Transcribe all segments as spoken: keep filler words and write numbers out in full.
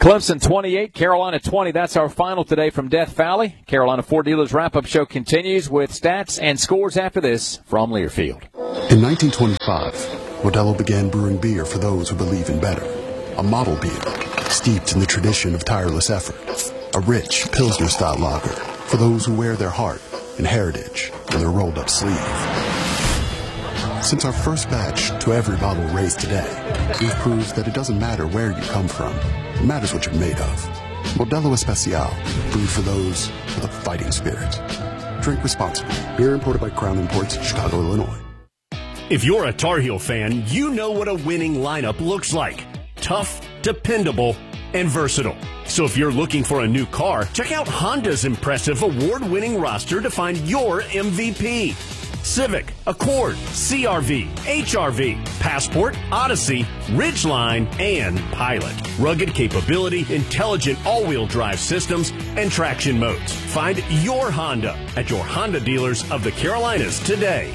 Clemson twenty-eight, Carolina twenty. That's our final today from Death Valley. Carolina Ford Dealers wrap-up show continues with stats and scores after this from Learfield. In nineteen twenty-five, Modelo began brewing beer for those who believe in better. A model beer, steeped in the tradition of tireless effort. A rich Pilsner-style lager for those who wear their heart and heritage in their rolled-up sleeve. Since our first batch to every bottle raised today, we've proved that it doesn't matter where you come from. It matters what you're made of. Modelo Especial, brewed for those with a fighting spirit. Drink responsibly. Beer imported by Crown Imports, Chicago, Illinois. If you're a Tar Heel fan, you know what a winning lineup looks like. Tough, dependable, and versatile. So if you're looking for a new car, check out Honda's impressive award-winning roster to find your M V P. Civic, Accord, C R V, H R V, Passport, Odyssey, Ridgeline, and Pilot. Rugged capability, intelligent all-wheel drive systems, and traction modes. Find your Honda at your Honda dealers of the Carolinas today.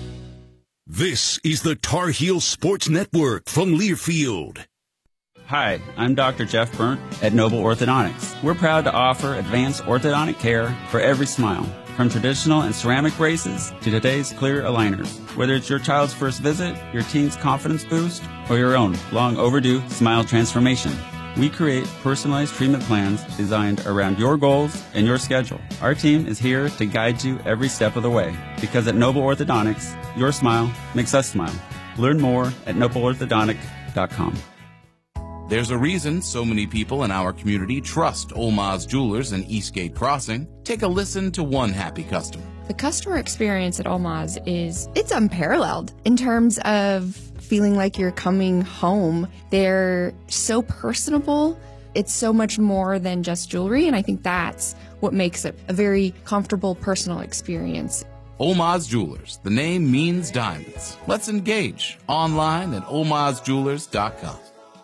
This is the Tar Heel Sports Network from Learfield. Hi, I'm Doctor Jeff Burnt at Noble Orthodontics. We're proud to offer advanced orthodontic care for every smile. From traditional and ceramic braces to today's clear aligners. Whether it's your child's first visit, your teen's confidence boost, or your own long overdue smile transformation, we create personalized treatment plans designed around your goals and your schedule. Our team is here to guide you every step of the way, because at Noble Orthodontics, your smile makes us smile. Learn more at noble orthodontic dot com. There's a reason so many people in our community trust Olmaz Jewelers in Eastgate Crossing. Take a listen to one happy customer. The customer experience at Olmaz is, it's unparalleled in terms of feeling like you're coming home. They're so personable. It's so much more than just jewelry, and I think that's what makes it a very comfortable personal experience. Olmaz Jewelers. The name means diamonds. Let's engage online at olmaz jewelers dot com.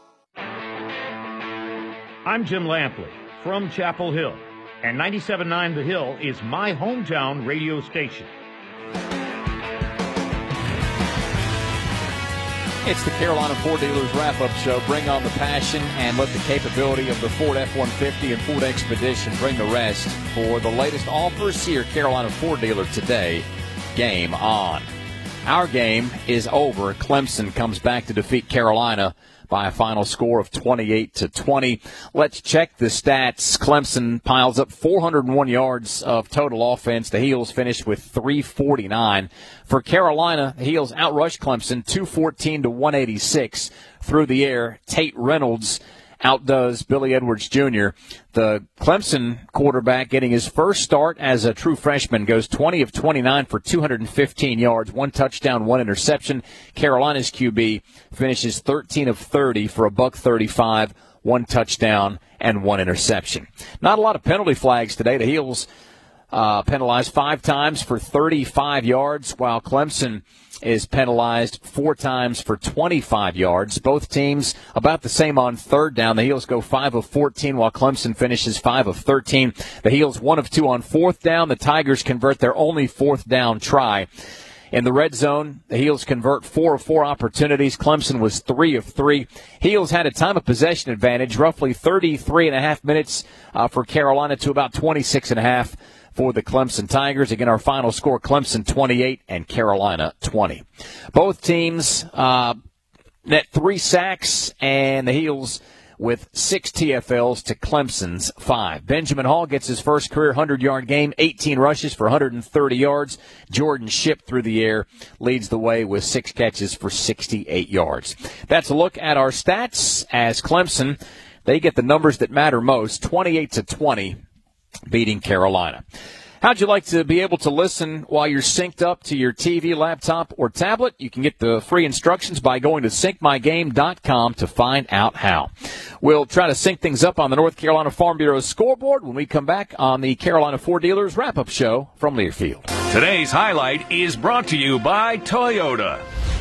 I'm Jim Lampley from Chapel Hill, and ninety-seven point nine The Hill is my hometown radio station. It's the Carolina Ford Dealers wrap-up show. Bring on the passion and let the capability of the Ford F one fifty and Ford Expedition bring the rest. For the latest offers here, Carolina Ford Dealer today, game on. Our game is over. Clemson comes back to defeat Carolina by a final score of twenty-eight to twenty. Let's check the stats. Clemson piles up four hundred one yards of total offense. The Heels finished with three forty-nine. For Carolina, the Heels outrushed Clemson two fourteen to one eighty-six through the air. Tate Reynolds outdoes Billy Edwards Junior The Clemson quarterback, getting his first start as a true freshman, goes twenty of twenty-nine for two hundred fifteen yards, one touchdown, one interception. Carolina's Q B finishes thirteen of thirty for a buck thirty-five, one touchdown, and one interception. Not a lot of penalty flags today. The Heels uh, penalized five times for thirty-five yards, while Clemson is penalized four times for twenty-five yards. Both teams about the same on third down. The Heels go five of fourteen, while Clemson finishes five of thirteen. The Heels one of two on fourth down. The Tigers convert their only fourth down try. In the red zone, the Heels convert four of four opportunities. Clemson was three of three. Heels had a time of possession advantage, roughly thirty-three and a half minutes uh, for Carolina to about twenty-six and a half for the Clemson Tigers. Again, our final score, Clemson twenty-eight and Carolina twenty. Both teams uh, net three sacks, and the Heels with six T F Ls to Clemson's five. Benjamin Hall gets his first career hundred-yard game, eighteen rushes for one hundred thirty yards. Jordan Shipp through the air leads the way with six catches for sixty-eight yards. That's a look at our stats as Clemson, they get the numbers that matter most, twenty-eight to twenty. Beating Carolina. How'd you like to be able to listen while you're synced up to your T V, laptop, or tablet? You can get the free instructions by going to sync my game dot com to find out how. We'll try to sync things up on the North Carolina Farm Bureau scoreboard when we come back on the Carolina Ford Dealers wrap-up show from Learfield. Today's highlight is brought to you by Toyota.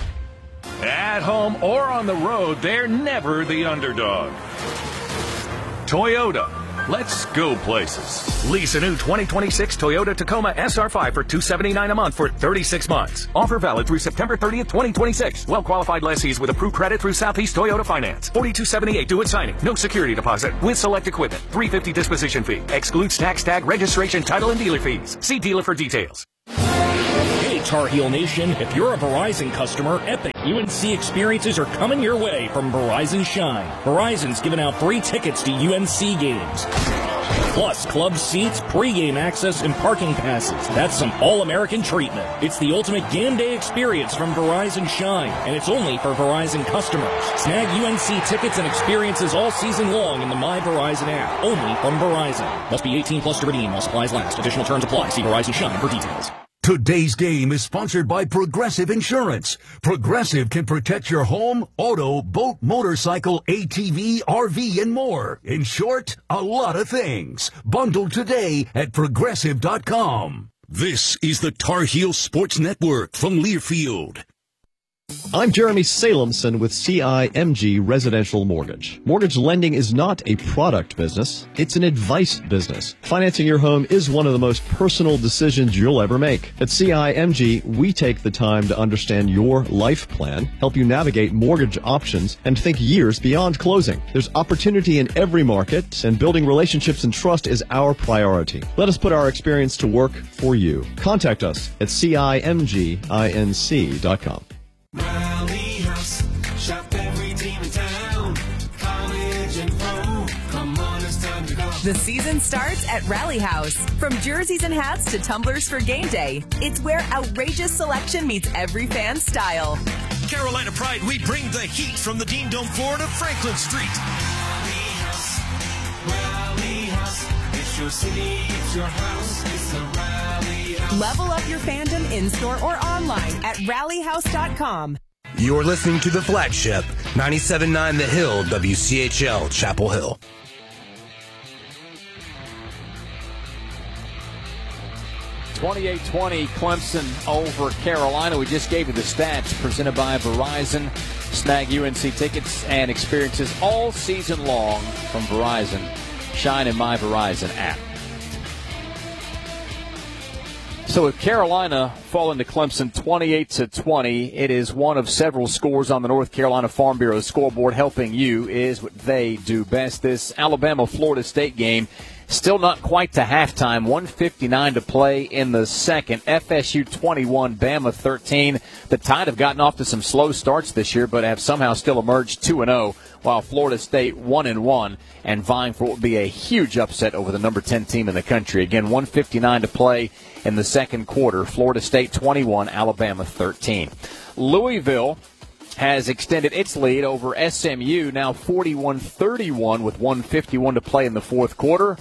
At home or on the road, they're never the underdog. Toyota, Let's go places. Lease a new twenty twenty-six Toyota Tacoma S R five for two hundred seventy-nine dollars a month for thirty-six months. Offer valid through September thirtieth, twenty twenty-six. Well-qualified lessees with approved credit through Southeast Toyota Finance. forty-two seventy-eight due at signing. No security deposit with select equipment. three hundred fifty dollars disposition fee. Excludes tax, tag, registration, title, and dealer fees. See dealer for details. Hey, Tar Heel Nation, if you're a Verizon customer, epic U N C experiences are coming your way from Verizon Shine. Verizon's giving out free tickets to U N C games. Plus, club seats, pregame access, and parking passes. That's some all-American treatment. It's the ultimate game day experience from Verizon Shine, and it's only for Verizon customers. Snag U N C tickets and experiences all season long in the My Verizon app, only from Verizon. Must be eighteen plus to redeem while supplies last. Additional terms apply. See Verizon Shine for details. Today's game is sponsored by Progressive Insurance. Progressive can protect your home, auto, boat, motorcycle, A T V, R V, and more. In short, a lot of things. Bundle today at Progressive dot com. This is the Tar Heel Sports Network from Learfield. I'm Jeremy Salemson with C I M G Residential Mortgage. Mortgage lending is not a product business, it's an advice business. Financing your home is one of the most personal decisions you'll ever make. At C I M G, we take the time to understand your life plan, help you navigate mortgage options, and think years beyond closing. There's opportunity in every market, and building relationships and trust is our priority. Let us put our experience to work for you. Contact us at C I M G inc dot com. Rally House, shop every team in town, college and pro, come on, it's time to go. The season starts at Rally House. From jerseys and hats to tumblers for game day, it's where outrageous selection meets every fan's style. Carolina Pride, we bring the heat from the Dean Dome floor to Franklin Street. Rally House, Rally House, it's your city, it's your house, it's the Rally House. Level up your fandom in-store or online at rally house dot com. You're listening to the flagship, ninety-seven point nine The Hill, W C H L, Chapel Hill. twenty-eight twenty Clemson over Carolina. We just gave you the stats presented by Verizon. Snag U N C tickets and experiences all season long from Verizon. Shine in My Verizon app. So with Carolina falling to Clemson twenty-eight to twenty, it is one of several scores on the North Carolina Farm Bureau scoreboard. Helping you is what they do best. This Alabama-Florida State game still not quite to halftime. one fifty-nine to play in the second. F S U twenty-one, Bama thirteen. The Tide have gotten off to some slow starts this year, but have somehow still emerged two and oh, while Florida State one and one and vying for what would be a huge upset over the number ten team in the country. Again, one fifty-nine to play in the second quarter. Florida State twenty-one, Alabama thirteen. Louisville has extended its lead over S M U, now forty-one thirty-one with one fifty-one to play in the fourth quarter.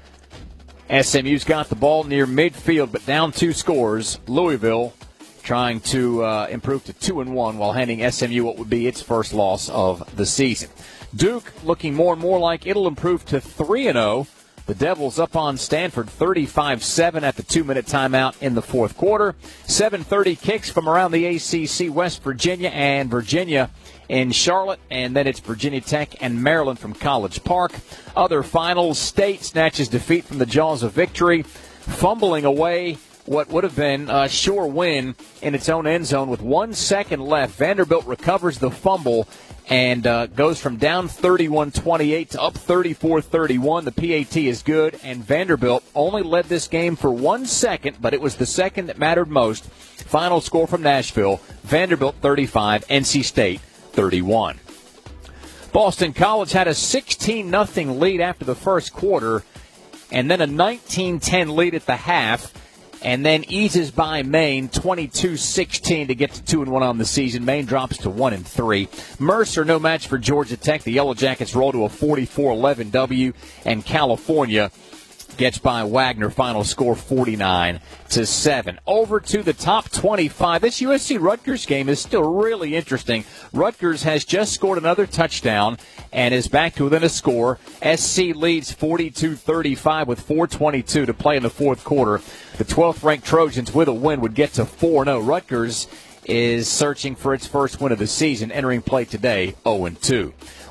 S M U's got the ball near midfield, but down two scores. Louisville trying to uh, improve to two and one while handing S M U what would be its first loss of the season. Duke looking more and more like it'll improve to three and oh. The Devils up on Stanford thirty-five seven at the two-minute timeout in the fourth quarter. seven thirty kicks from around the A C C, West Virginia and Virginia in Charlotte, and then it's Virginia Tech and Maryland from College Park. Other finals, State snatches defeat from the jaws of victory, fumbling away what would have been a sure win in its own end zone with one second left. Vanderbilt recovers the fumble and uh, goes from down thirty-one twenty-eight to up thirty-four thirty-one. The P A T is good, and Vanderbilt only led this game for one second, but it was the second that mattered most. Final score from Nashville, Vanderbilt thirty-five, N C State thirty-one. Boston College had a sixteen nothing lead after the first quarter, and then a nineteen ten lead at the half, and then eases by Maine twenty-two sixteen to get to two and one on the season. Maine drops to one and three. Mercer no match for Georgia Tech. The Yellow Jackets roll to a forty-four eleven W, and California gets by Wagner. Final score forty-nine to seven. Over to the top twenty-five. This U S C Rutgers game is still really interesting. Rutgers has just scored another touchdown and is back to within a score. S C leads forty-two thirty-five with four twenty-two to play in the fourth quarter. The twelfth-ranked Trojans with a win would get to four and oh. Rutgers is searching for its first win of the season, entering play today oh and two.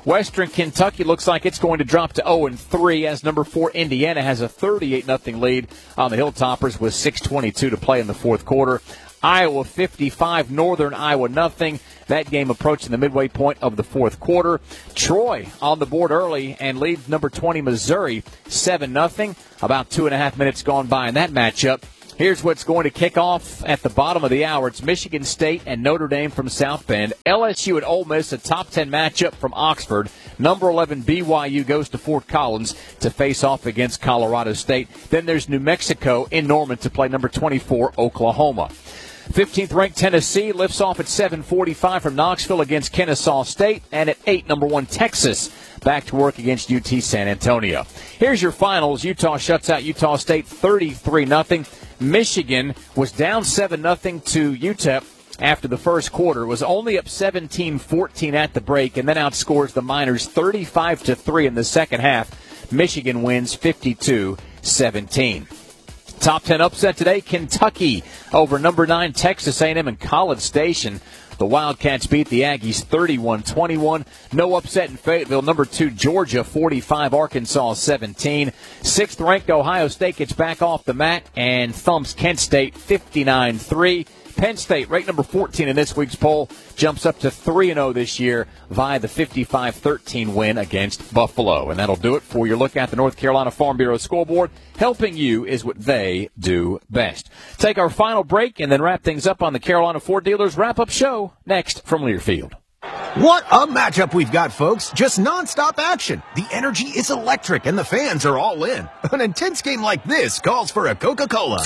Western Kentucky looks like it's going to drop to oh and three as number four Indiana has a thirty-eight nothing lead on the Hilltoppers with six twenty-two to play in the fourth quarter. Iowa fifty-five, Northern Iowa nothing. That game approaching the midway point of the fourth quarter. Troy on the board early and leads number twenty Missouri seven nothing. About two and a half minutes gone by in that matchup. Here's what's going to kick off at the bottom of the hour. It's Michigan State and Notre Dame from South Bend. L S U at Ole Miss, a top ten matchup from Oxford. Number eleven B Y U goes to Fort Collins to face off against Colorado State. Then there's New Mexico in Norman to play number twenty-four Oklahoma. fifteenth ranked Tennessee lifts off at seven forty-five from Knoxville against Kennesaw State. And at eight, number one Texas back to work against U T San Antonio. Here's your finals. Utah shuts out Utah State thirty-three nothing. Michigan was down seven nothing to U T E P after the first quarter. Was only up seventeen fourteen at the break and then outscores the Miners thirty-five to three in the second half. Michigan wins fifty-two seventeen. Top ten upset today, Kentucky over number nine Texas A and M in College Station. The Wildcats beat the Aggies thirty-one twenty-one. No upset in Fayetteville. Number two Georgia forty-five, Arkansas seventeen. Sixth ranked Ohio State gets back off the mat and thumps Kent State fifty-nine three. Penn State, ranked number fourteen in this week's poll, jumps up to three and oh this year via the fifty-five thirteen win against Buffalo. And that'll do it for your look at the North Carolina Farm Bureau scoreboard. Helping you is what they do best. Take our final break and then wrap things up on the Carolina Ford Dealers Wrap-Up Show next from Learfield. What a matchup we've got, folks. Just nonstop action. The energy is electric and the fans are all in. An intense game like this calls for a Coca-Cola.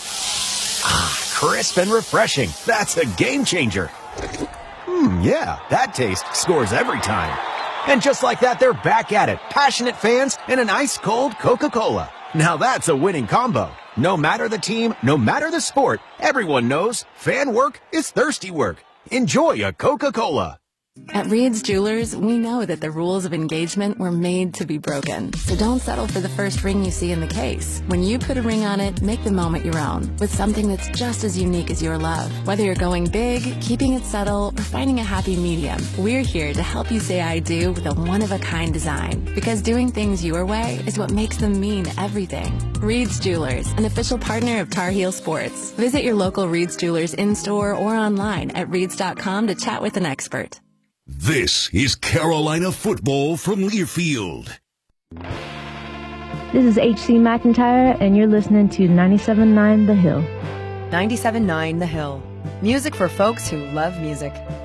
Ah, crisp and refreshing. That's a game changer. Hmm, yeah, that taste scores every time. And just like that, they're back at it. Passionate fans and an ice-cold Coca-Cola. Now that's a winning combo. No matter the team, no matter the sport, everyone knows fan work is thirsty work. Enjoy a Coca-Cola. At Reed's Jewelers, we know that the rules of engagement were made to be broken. So don't settle for the first ring you see in the case. When you put a ring on it, make the moment your own with something that's just as unique as your love. Whether you're going big, keeping it subtle, or finding a happy medium, we're here to help you say I do with a one-of-a-kind design. Because doing things your way is what makes them mean everything. Reed's Jewelers, an official partner of Tar Heel Sports. Visit your local Reed's Jewelers in-store or online at reeds dot com to chat with an expert. This is Carolina football from Learfield. This is H C McIntyre, and you're listening to ninety-seven point nine The Hill. ninety-seven point nine The Hill. Music for folks who love music.